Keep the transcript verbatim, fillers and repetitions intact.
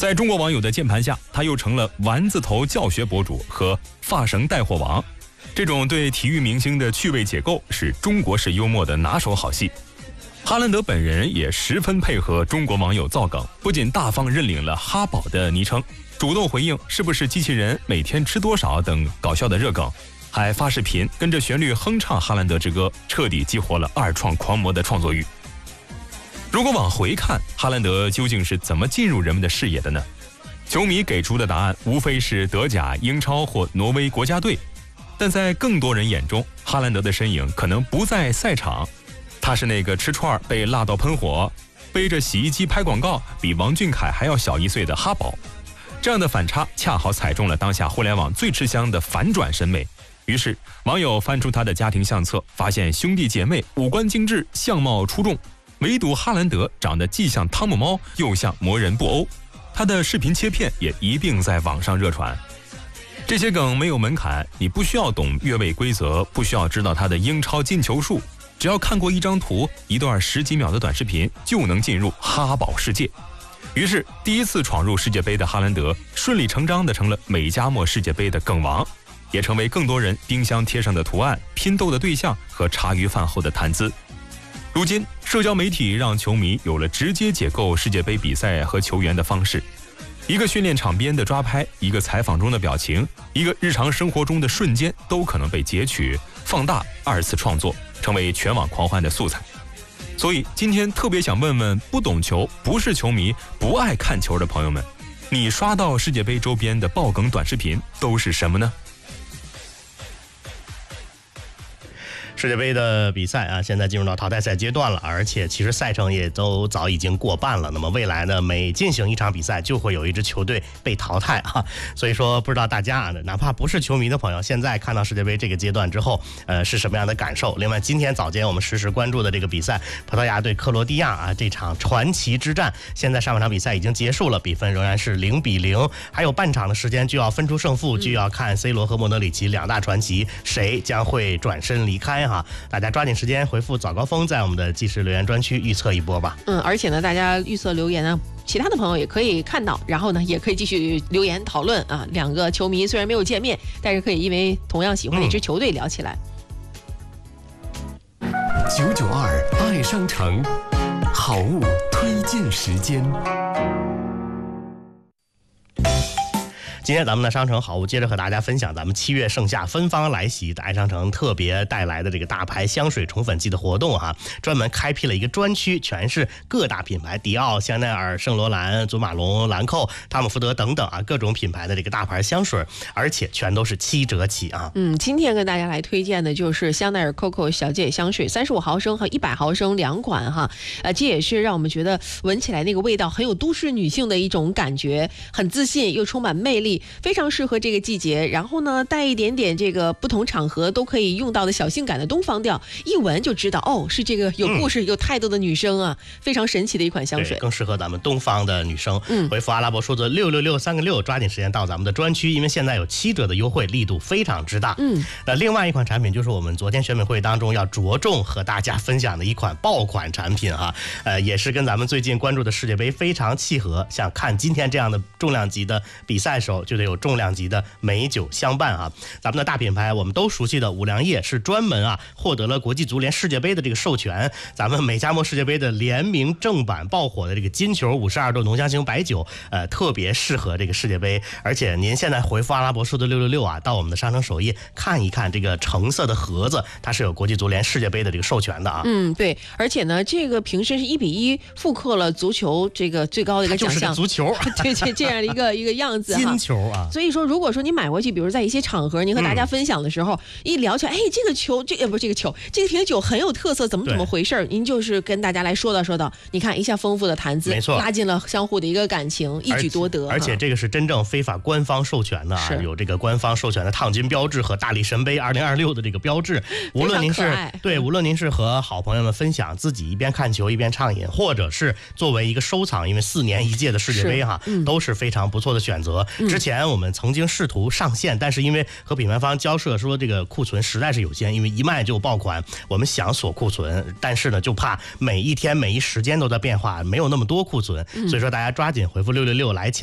在中国网友的键盘下，他又成了丸子头教学博主和发绳带货王。这种对体育明星的趣味解构是中国式幽默的拿手好戏。哈兰德本人也十分配合中国网友造梗，不仅大方认领了哈宝的昵称，主动回应是不是机器人每天吃多少等搞笑的热梗，还发视频跟着旋律哼唱哈兰德之歌，彻底激活了二创狂魔的创作欲。如果往回看，哈兰德究竟是怎么进入人们的视野的呢？球迷给出的答案无非是德甲、英超或挪威国家队，但在更多人眼中，哈兰德的身影可能不在赛场，他是那个吃串被辣到喷火，背着洗衣机拍广告比王俊凯还要小一岁的哈宝。这样的反差恰好踩中了当下互联网最吃香的反转审美。于是网友翻出他的家庭相册，发现兄弟姐妹五官精致，相貌出众，唯独哈兰德长得既像汤姆猫又像魔人布欧。他的视频切片也一并在网上热传。这些梗没有门槛，你不需要懂越位规则，不需要知道他的英超进球数，只要看过一张图，一段十几秒的短视频，就能进入哈宝世界。于是第一次闯入世界杯的哈兰德顺理成章地成了美加墨世界杯的梗王，也成为更多人冰箱贴上的图案、拼斗的对象和茶余饭后的谈资。如今社交媒体让球迷有了直接解构世界杯比赛和球员的方式，一个训练场边的抓拍，一个采访中的表情，一个日常生活中的瞬间，都可能被截取放大，二次创作，成为全网狂欢的素材。所以今天特别想问问不懂球、不是球迷、不爱看球的朋友们，你刷到世界杯周边的爆梗短视频都是什么呢？ 世界杯的比赛啊，现在进入到淘汰赛阶段了，而且其实赛程也都早已经过半了。那么未来呢，每进行一场比赛，就会有一支球队被淘汰啊。所以说，不知道大家啊，哪怕不是球迷的朋友，现在看到世界杯这个阶段之后，呃，是什么样的感受？另外，今天早间我们实时关注的这个比赛，葡萄牙对克罗地亚啊，这场传奇之战，现在上半场比赛已经结束了，比分仍然是零比零，还有半场的时间就要分出胜负，就要看 C 罗和莫德里奇两大传奇谁将会转身离开哈。大家抓紧时间回复早高峰，在我们的即时留言专区预测一波吧。 嗯，而且呢，大家预测留言呢，其他的朋友也可以看到，然后呢，也可以继续留言讨论啊。两个球迷虽然没有见面，但是可以因为同样喜欢一支球队聊起来。 九九二爱商城，好物推荐时间。 今天咱们的商城好物接着和大家分享咱们七月盛夏芬芳来袭的爱商城特别带来的这个大牌香水宠粉季的活动哈，专门开辟了一个专区，全是各大品牌迪奥、香奈儿、圣罗兰、祖马龙、兰蔻、汤姆福德等等啊，各种品牌的这个大牌香水，而且全都是七折起啊。 嗯，今天跟大家来推荐的就是香奈儿 Coco 小姐香水，三十五毫升和一百毫升两款哈，呃，这也是让我们觉得闻起来那个味道很有都市女性的一种感觉，很自信又充满魅力。非常适合这个季节，然后呢带一点点这个不同场合都可以用到的小性感的东方调，一闻就知道哦是这个有故事、嗯、有态度的女生啊，非常神奇的一款香水， 更适合咱们东方的女生。 嗯， 回复阿拉伯数字六六六三个六，抓紧时间到咱们的专区，因为现在有七折的优惠，力度非常之大。 嗯， 那另外一款产品就是我们昨天选美会当中要着重和大家分享的一款爆款产品哈，呃，也是跟咱们最近关注的世界杯非常契合。像看今天这样的重量级的比赛时候，就得有重量级的美酒相伴啊！咱们的大品牌我们都熟悉的五粮液是专门啊获得了国际足联世界杯的这个授权，咱们美加墨世界杯的联名正版爆火的这个金球五十二度浓香型白酒，呃，特别适合这个世界杯。而且您现在回复阿拉伯数字六六六啊，到我们的商城首页看一看这个橙色的盒子，它是有国际足联世界杯的这个授权的啊。 嗯，对，而且呢，这个瓶身是一比一复刻了足球这个最高的一个奖项， 就是个足球， 对对，这样一个一个样子哈， 金球啊。 所以说，如果说你买回去，比如在一些场合，您和大家分享的时候，嗯、一聊起来，哎，这个球，这个不是这个球，这个瓶酒很有特色，怎么怎么回事？您就是跟大家来说道说道，你看一下丰富的谈资， 没错， 拉近了相互的一个感情，一举多得。 而且这个是真正非法官方授权的啊，有这个官方授权的烫金标志和大力神杯二零二六的这个标志。无论您是对，无论您是和好朋友们分享，自己一边看球一边畅饮，或者是作为一个收藏，因为四年一届的世界杯哈，嗯、都是非常不错的选择。嗯、之前我们曾经试图上线，但是因为和品牌方交涉说这个库存实在是有限，因为一卖就爆款，我们想锁库存，但是呢就怕每一天每一时间都在变化，没有那么多库存，嗯、所以说大家抓紧回复六六六来抢。